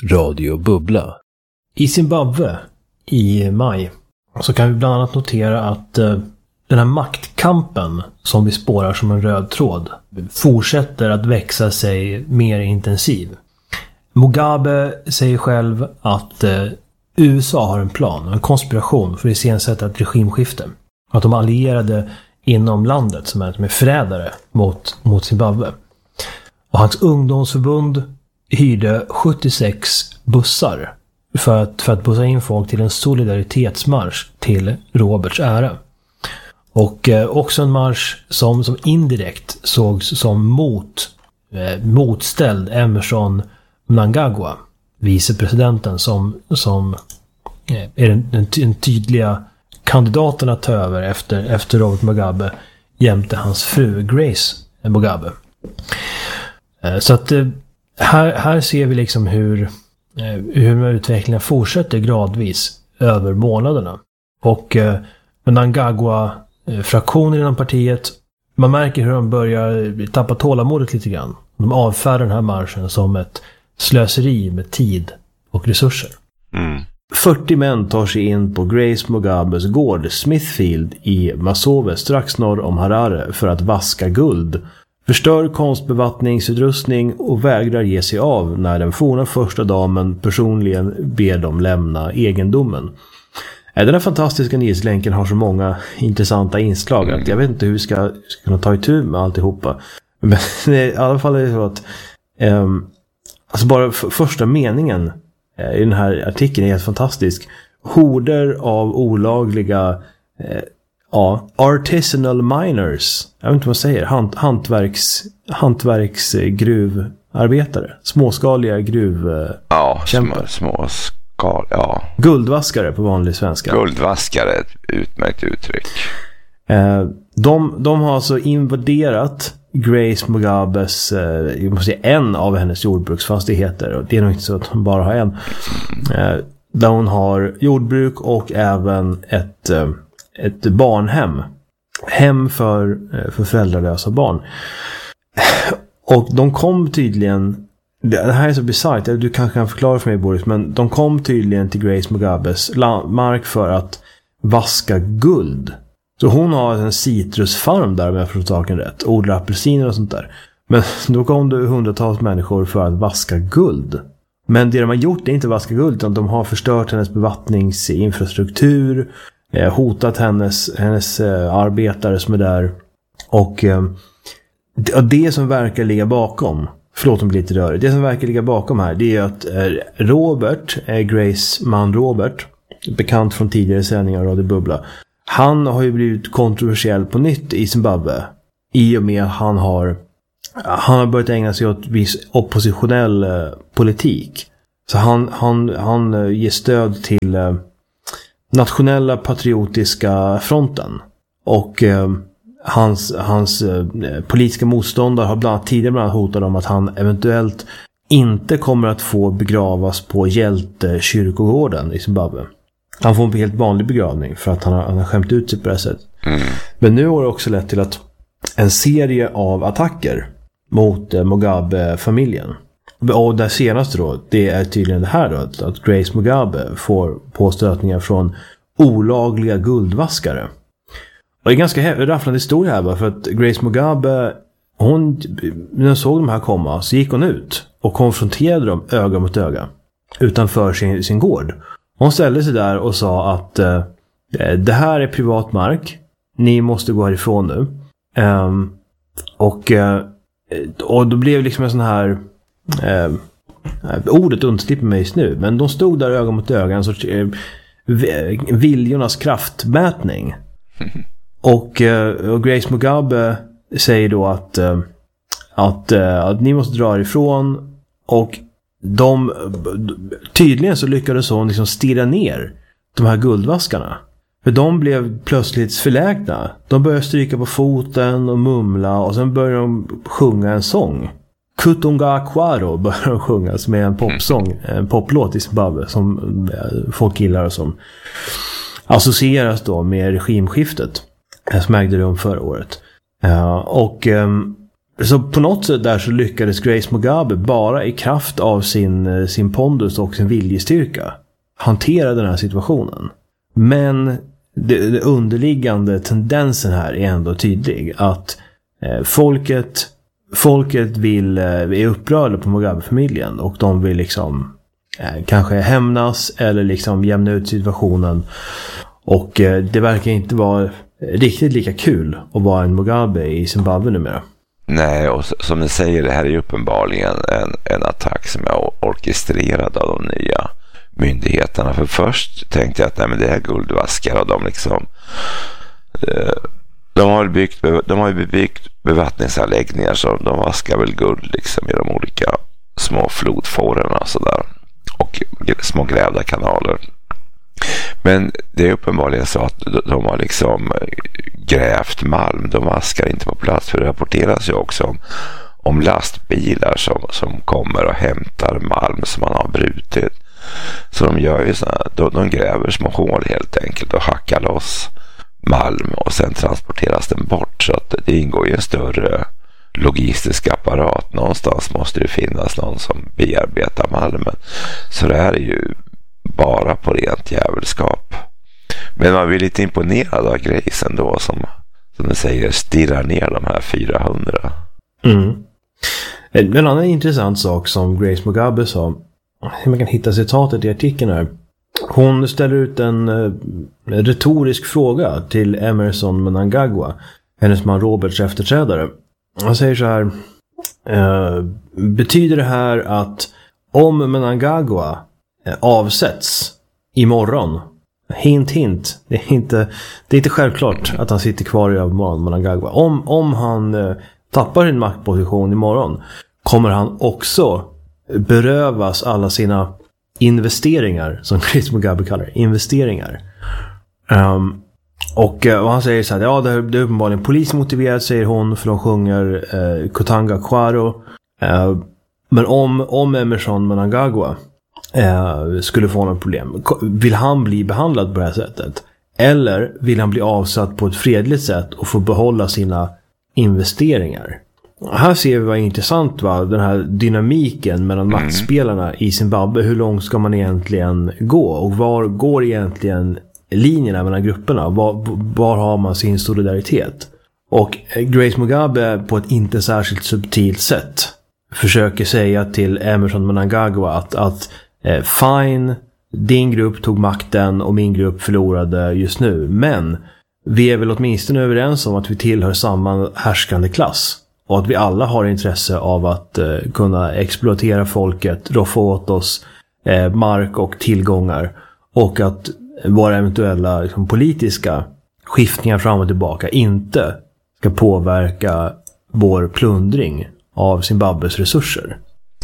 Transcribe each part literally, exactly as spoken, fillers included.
Radio Bubbla. I Zimbabwe i maj så kan vi bland annat notera att eh, den här maktkampen som vi spårar som en röd tråd fortsätter att växa sig mer intensiv. Mugabe säger själv att eh, U S A har en plan, en konspiration för att iscensätta ett regimskifte. Att de allierade inom landet som är med förrädare mot, mot Zimbabwe. Och hans ungdomsförbund hyrde sjuttiosex bussar för att, för att bussa in folk till en solidaritetsmarsch till Roberts ära. Och eh, också en marsch som, som indirekt sågs som mot, eh, motställd Emerson Mnangagwa, vicepresidenten som, som eh, är den, den, den tydliga kandidaten att ta över efter, efter Robert Mugabe jämte hans fru Grace Mugabe. Eh, så att eh, här, här ser vi liksom hur, eh, hur utvecklingen fortsätter gradvis över månaderna. Och eh, Mnangagwa fraktioner inom partiet, man märker hur de börjar tappa tålamodet lite grann. De avfärdar den här marschen som ett slöseri med tid och resurser. Mm. fyrtio män tar sig in på Grace Mugabes gård Smithfield i Masove strax norr om Harare för att vaska guld, förstör konstbevattningsutrustning och vägrar ge sig av när den forna första damen personligen ber dem lämna egendomen. Den här fantastiska nyhetslänken har så många intressanta inslag att jag vet inte hur vi ska, ska kunna ta itu med alltihopa. Men i alla fall är det så att eh, alltså bara f- första meningen eh, i den här artikeln är helt fantastisk. Horder av olagliga eh, ja, artisanal miners, jag vet inte vad man säger, hant, hantverks, hantverks eh, gruvarbetare, småskaliga gruv eh, ja, kämpar. små, små skal, ja. Guldvaskare på vanlig svenska. Guldvaskare, ett utmärkt uttryck. Eh, de, de har alltså invaderat Grace Mugabes, eh, jag måste säga en av hennes jordbruksfastigheter, och det är nog inte så att hon bara har en. Eh, där hon har jordbruk och även ett, eh, ett barnhem. Hem för, eh, för föräldralösa barn. Och de kom tydligen, det här är så bisarrt, du kanske kan förklara för mig, Boris, men de kom tydligen till Grace Mugabes mark för att vaska guld. Så hon har en citrusfarm där, om jag förstår saken rätt, odlar apelsiner och sånt där. Men då kom det hundratals människor för att vaska guld. Men det de har gjort är inte vaska guld, utan de har förstört hennes bevattningsinfrastruktur, hotat hennes, hennes arbetare som är där. Och det som verkar ligga bakom, förlåt om det blir lite rörigt, det som verkar ligga bakom här, det är att Robert, Grace man Robert, bekant från tidigare sändningar av Radio Bubbla, han har ju blivit kontroversiell på nytt i Zimbabwe i och med att han har han har börjat ägna sig åt viss oppositionell eh, politik. Så han, han, han eh, ger stöd till eh, nationella patriotiska fronten, och eh, hans, hans eh, politiska motståndare har bland annat tidigare bland annat hotat om att han eventuellt inte kommer att få begravas på hjältekyrkogården i Zimbabwe. Han får en helt vanlig begravning för att han har, han har skämt ut sig på det sättet. Mm. Men nu har det också lett till att en serie av attacker mot eh, Mugabe-familjen. Och det senaste då, det är tydligen det här då, att, att Grace Mugabe får påstötningar från olagliga guldvaskare. Och det är en ganska rafflande historia här bara, för att Grace Mugabe, hon, när hon såg de här komma så gick hon ut och konfronterade dem öga mot öga utanför sin, sin gård. Hon ställde sig där och sa att eh, det här är privat mark, ni måste gå härifrån nu. Um, och, eh, och då blev liksom en sån här eh, ordet undslipper mig just nu, men de stod där öga mot öga, en sorts eh, viljornas kraftmätning. Och, eh, och Grace Mugabe säger då att, eh, att, eh, att ni måste dra ifrån, och de, tydligen så lyckades hon liksom stirra ner de här guldvaskarna. För de blev plötsligt förlägna. De började stryka på foten och mumla, och sen började de sjunga en sång. Kutunga Aquaro började de sjunga, som är en popsång, en poplåt i Zimbabwe som folk gillar och som associeras då med regimskiftet som ägde rum förra året. Och så på något sätt där så lyckades Grace Mugabe bara i kraft av sin, sin pondus och sin viljestyrka hantera den här situationen. Men det, det underliggande tendensen här är ändå tydlig. Att eh, folket, folket vill, eh, är upprörda på Mugabe-familjen. Och de vill liksom eh, kanske hämnas eller liksom jämna ut situationen. Och eh, det verkar inte vara riktigt lika kul att vara en Mugabe i Zimbabwe numera. Nej, och som ni säger, det här är ju uppenbarligen en, en attack som är orkestrerad av de nya myndigheterna. För först tänkte jag att nej, men det är guldvaskar och de liksom eh, de har byggt de har ju byggt bevattningsanläggningar så de vaskar väl guld liksom i de olika små flodfårorna så där och små grävda kanaler. Men det är uppenbarligen så att de har liksom grävt malm. De vaskar inte på plats. För det rapporteras ju också om, om lastbilar som, som kommer och hämtar malm som man har brutit. Så de gör ju såna, de, de gräver små hål helt enkelt och hackar loss malm och sen transporteras den bort. Så att det ingår ju en större logistisk apparat. Någonstans måste det finnas någon som bearbetar malmen. Så det här är ju bara på rent jävelskap. Men man blir lite imponerad av Grace ändå som, som du säger, stirrar ner de här fyrahundra. Mm. En annan intressant sak som Grace Mugabe sa, man kan hitta citatet i artikeln här. Hon ställer ut en, en retorisk fråga till Emmerson Mnangagwa, hennes man Roberts efterträdare. Han säger så här: eh, betyder det här att om Mnangagwa avsätts imorgon, hint hint, det är inte, det är inte självklart att han sitter kvar i övermorgon Mnangagwa. Om, om han eh, tappar en maktposition imorgon kommer han också berövas alla sina investeringar, som Chris Mugabe kallar det, investeringar. Um, och, och han säger så här: ja, det är, det är uppenbarligen polismotiverat, säger hon, för de sjunger eh, Kotanga Kwaro. Uh, men om, om Emmerson Mnangagwa eh, skulle få något problem, vill han bli behandlad på det här sättet? Eller vill han bli avsatt på ett fredligt sätt och få behålla sina investeringar? Här ser vi vad intressant, va? Den här dynamiken mellan mm. maktspelarna i Zimbabwe. Hur långt ska man egentligen gå? Och var går egentligen linjerna mellan grupperna? Var, var har man sin solidaritet? Och Grace Mugabe på ett inte särskilt subtilt sätt försöker säga till Emmerson Mnangagwa att, att eh, fine, din grupp tog makten och min grupp förlorade just nu. Men vi är väl åtminstone överens om att vi tillhör samma härskande klass. Och att vi alla har intresse av att eh, kunna exploatera folket, roffa åt oss eh, mark och tillgångar. Och att våra eventuella liksom, politiska skiftningar fram och tillbaka inte ska påverka vår plundring av Zimbabwes resurser.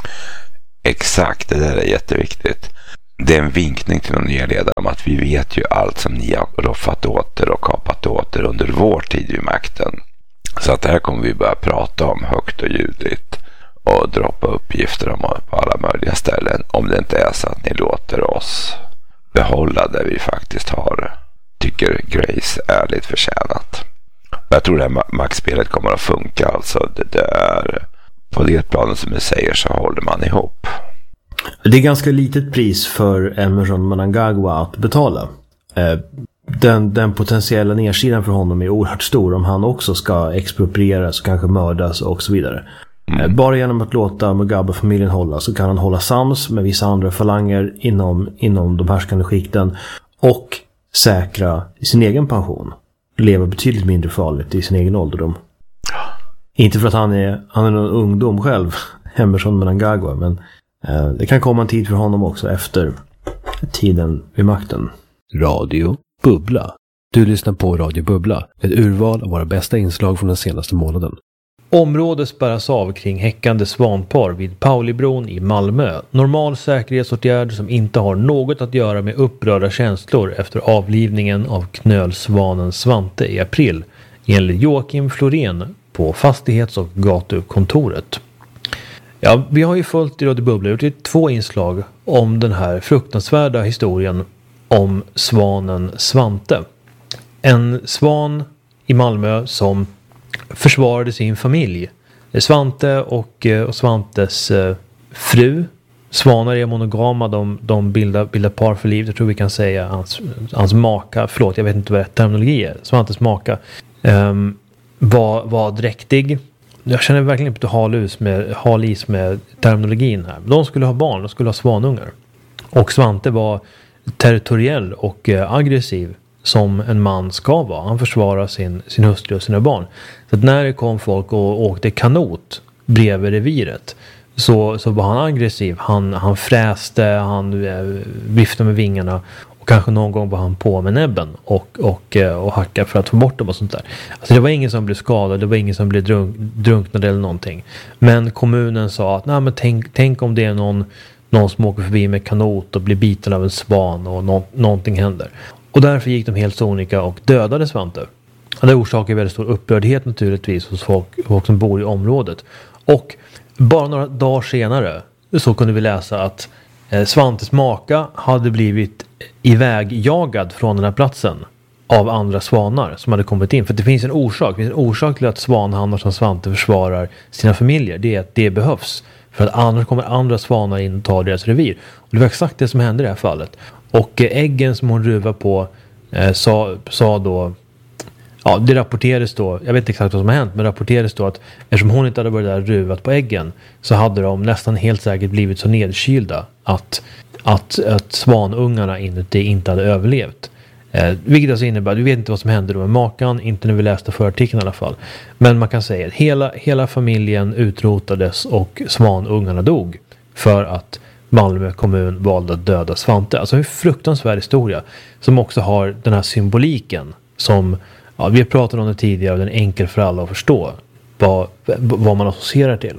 Exakt, det där är jätteviktigt. Det är en vinkning till de nya ledarna om att vi vet ju allt som ni har roffat åt er och kapat åt er under vår tid vid makten. Så att det här kommer vi börja prata om högt och ljudligt och droppa uppgifter om på alla möjliga ställen, om det inte är så att ni låter oss behålla det vi faktiskt har, tycker Grace ärligt förtjänat. Jag tror det här maktspelet kommer att funka, alltså det där på det planen som du säger så håller man ihop. Det är ganska litet pris för Emmerson Mnangagwa att betala. Den, den potentiella nedsidan för honom är oerhört stor om han också ska exproprieras och kanske mördas och så vidare. Mm. Bara genom att låta Mugabe-familjen hålla så kan han hålla sams med vissa andra falanger inom, inom de härskande skikten och säkra sin egen pension. Leva betydligt mindre farligt i sin egen ålderdom. Inte för att han är, han är en ungdom själv, Emmerson Mnangagwa, men eh, det kan komma en tid för honom också efter tiden vid makten. Radio Bubbla. Du lyssnar på Radio Bubbla, ett urval av våra bästa inslag från den senaste månaden. Området spärras av kring häckande svanpar vid Paulibron i Malmö. Normal säkerhetsåtgärd som inte har något att göra med upprörda känslor efter avlivningen av knölsvanen Svante i april, enligt Joakim Florén på Fastighets- och gatukontoret. Ja, vi har ju följt i Radio Bubbla gjort ett två inslag om den här fruktansvärda historien om svanen Svante. En svan i Malmö som försvarade sin familj Svante och, och Svantes eh, fru. Svanar är monogama, de, de bildar, bildar par för livet. Jag tror vi kan säga hans, hans maka, förlåt jag vet inte vad rätt terminologi är. Svantes maka um, var, var dräktig. Jag känner verkligen inte halus med, halis med terminologin här. De skulle ha barn, de skulle ha svanungar. Och Svante var territoriell och eh, aggressiv som en man ska vara. Han försvarar sin, sin hustru och sina barn. Så att när det kom folk och åkte kanot bredvid reviret så, så var han aggressiv. Han, han fräste, han eh, viftade med vingarna och kanske någon gång var han på med näbben och, och, eh, och hackade för att få bort dem och sånt där. Alltså det var ingen som blev skadad, det var ingen som blev drunk, drunknad eller någonting. Men kommunen sa att nej, men tänk, tänk om det är någon, någon som åker förbi med kanot och blir biten av en svan och no, någonting händer. Och därför gick de helt sonika och dödade Svante. Och det orsakar väldigt stor upprördhet naturligtvis hos folk, folk som bor i området. Och bara några dagar senare så kunde vi läsa att eh, Svantes maka hade blivit ivägjagad från den här platsen av andra svanar som hade kommit in. För det finns en orsak. Det finns en orsak till att svanhannar som Svante försvarar sina familjer. Det är att det behövs. För att annars kommer andra svanar in och tar deras revir. Och det var exakt det som hände i det här fallet. Och eh, äggen som hon ruvar på eh, sa, sa då... Ja, det rapporterades då, jag vet inte exakt vad som har hänt, men rapporterades då att eftersom hon inte hade varit där ruvat på äggen så hade de nästan helt säkert blivit så nedkylda att, att, att svanungarna inuti inte hade överlevt. Eh, vilket alltså innebär, vi vet inte vad som hände då med makan, inte när vi läste förartikeln i alla fall. Men man kan säga att hela, hela familjen utrotades och svanungarna dog för att Malmö kommun valde att döda Svante. Alltså en fruktansvärd historia som också har den här symboliken som... Ja, vi har pratat om det tidigare och den är enkel för alla att förstå vad, vad man associerar till.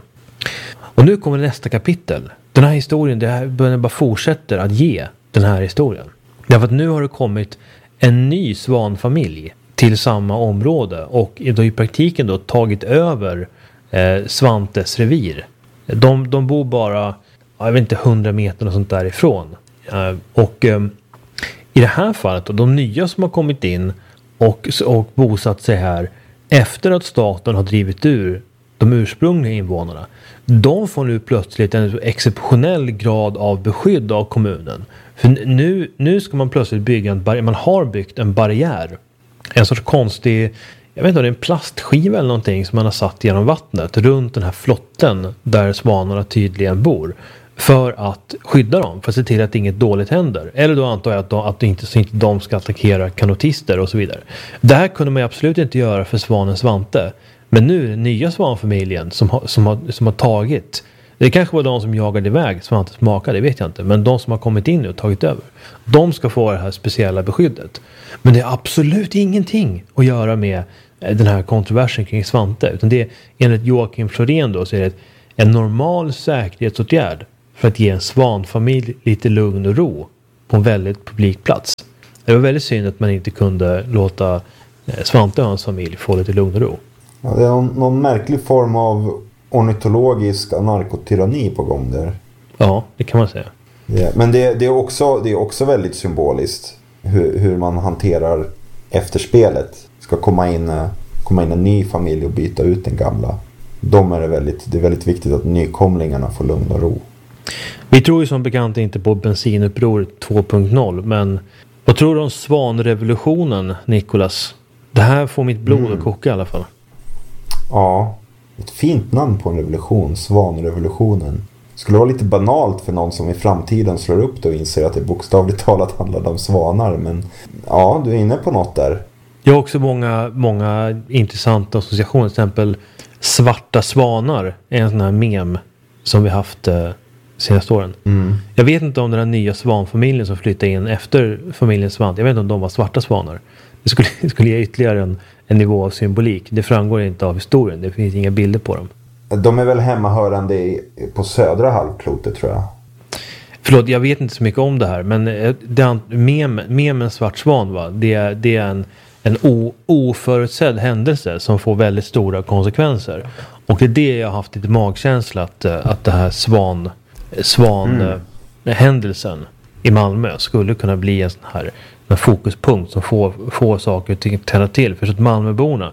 Och nu kommer nästa kapitel. Den här historien, det här bara fortsätter att ge den här historien. Därför att nu har det kommit en ny svanfamilj till samma område och då i praktiken då tagit över eh, Svantes revir. De, de bor bara, jag vet inte, hundra meter och sånt därifrån. Eh, och eh, i det här fallet då, de nya som har kommit in Och, och bosatt sig här efter att staten har drivit ur de ursprungliga invånarna. De får nu plötsligt en exceptionell grad av beskydd av kommunen. För nu, nu ska man plötsligt bygga en barriär. Man har byggt en barriär. En sorts konstig, jag vet inte om det är en plastskiva eller någonting som man har satt genom vattnet runt den här flotten där svanarna tydligen bor. För att skydda dem, för att se till att inget dåligt händer. Eller då antar jag att, de, att inte, så inte de ska attackera kanotister och så vidare. Det här kunde man absolut inte göra för svanen Svante. Men nu är det nya svanfamiljen som har, som har, som har tagit. Det kanske var de som jagade iväg Svantes maka, det vet jag inte. Men de som har kommit in nu och tagit över. De ska få det här speciella beskyddet. Men det är absolut ingenting att göra med den här kontroversen kring Svante. Utan det är, enligt Joakim Florén då, så är det en normal säkerhetsåtgärd för att ge en svanfamilj lite lugn och ro på en väldigt publik plats. Det var väldigt synd att man inte kunde låta Svante och hans familj få lite lugn och ro. Ja, det är någon, någon märklig form av ornitologisk anarkotyranni på gång där. Ja, det kan man säga. Ja, men det, det, är också, det är också väldigt symboliskt hur, hur man hanterar efterspelet. Ska komma in, komma in en ny familj och byta ut den gamla. De är det, väldigt, det är väldigt viktigt att nykomlingarna får lugn och ro. Vi tror ju som bekant inte på bensinupproret två punkt noll, men vad tror du om svanrevolutionen, Nicolas? Det här får mitt blod mm. att koka i alla fall. Ja, ett fint namn på en revolution, svanrevolutionen. Skulle vara lite banalt för någon som i framtiden slår upp det och inser att det bokstavligt talat handlar om svanar, men ja, du är inne på något där. Jag har också många, många intressanta associationer, till exempel svarta svanar är en sån här mem som vi haft eh, senaste åren. Mm. Jag vet inte om den här nya svanfamiljen som flyttade in efter familjen Svante, jag vet inte om de var svarta svanar. Det skulle, det skulle ge ytterligare en, en nivå av symbolik. Det framgår inte av historien, det finns inga bilder på dem. De är väl hemmahörande i, på södra halvklotet, tror jag. Förlåt, jag vet inte så mycket om det här, men det, mem, memen svart svan, va? Det, det är en, en o, oförutsedd händelse som får väldigt stora konsekvenser. Och det är det jag har haft lite magkänsla att, att det här svan, svan mm. händelsen i Malmö skulle kunna bli en sån här en fokuspunkt som får, får saker att tända till. För så att Malmöborna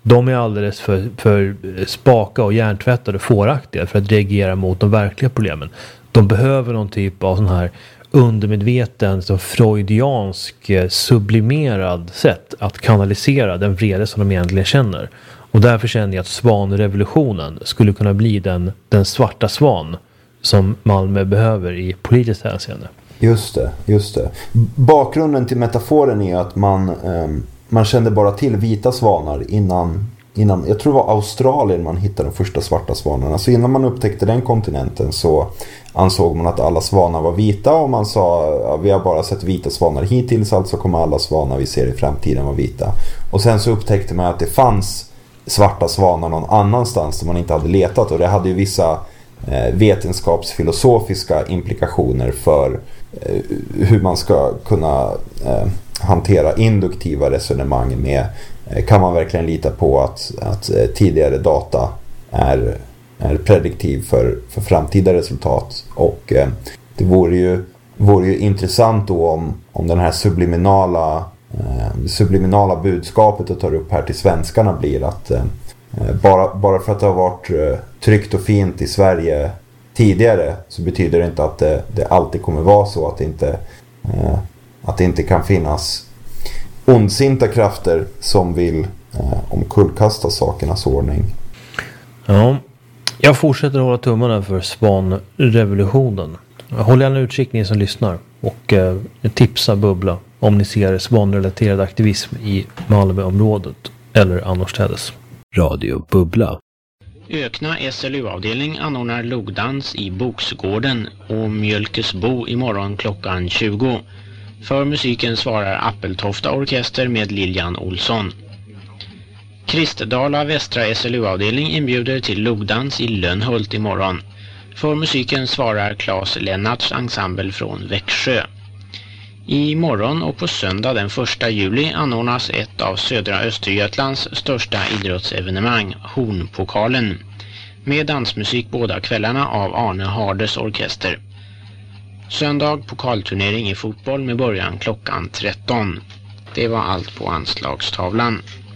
De är alldeles för, för spaka och hjärntvättade och fåraktiga för att reagera mot de verkliga problemen. De behöver någon typ av sån här undermedveten, så freudiansk, sublimerad sätt att kanalisera den vrede som de egentligen känner. Och därför känner jag att svanrevolutionen skulle kunna bli den, den svarta svan som Malmö behöver i politiskt hänseende. Just det, just det. Bakgrunden till metaforen är att man, eh, man kände bara till vita svanar innan, innan, jag tror det var Australien man hittade de första svarta svanarna. Så innan man upptäckte den kontinenten så ansåg man att alla svanar var vita, och man sa ja, vi har bara sett vita svanar hittills, alltså kommer alla svanar vi ser i framtiden vara vita. Och sen så upptäckte man att det fanns svarta svanar någon annanstans där man inte hade letat, och det hade ju vissa eh, vetenskapsfilosofiska implikationer för eh, hur man ska kunna eh, hantera induktiva resonemang med eh, kan man verkligen lita på att, att eh, tidigare data är, är prediktiv för, för framtida resultat. Och eh, det vore ju, vore ju intressant då om, om den här subliminala Det subliminala budskapet att ta upp här till svenskarna blir att eh, bara, bara för att det har varit eh, tryggt och fint i Sverige tidigare så betyder det inte att det, det alltid kommer vara så, att det inte, eh, att det inte kan finnas ondsinta krafter som vill eh, omkullkasta sakernas ordning. Ja, jag fortsätter hålla tummarna för svanrevolutionen. Håll gärna utkik ni som lyssnar och eh, tipsa Bubbla om ni ser svanrelaterad aktivism i Malmöområdet eller annorstädes. Radio Bubbla. Ökna S L U-avdelning anordnar logdans i Boksgården och Mjölkesbo imorgon klockan tjugo. För musiken svarar Appeltofta orkester med Lilian Olsson. Kristdala Västra S L U-avdelning inbjuder till logdans i Lönnhult imorgon. För musiken svarar Claes Lennarts ensemble från Växjö. I morgon och på söndag den första juli anordnas ett av södra Östergötlands största idrottsevenemang, Hornpokalen, med dansmusik båda kvällarna av Arne Hardes orkester. Söndag pokalturnering i fotboll med början klockan tretton. Det var allt på anslagstavlan.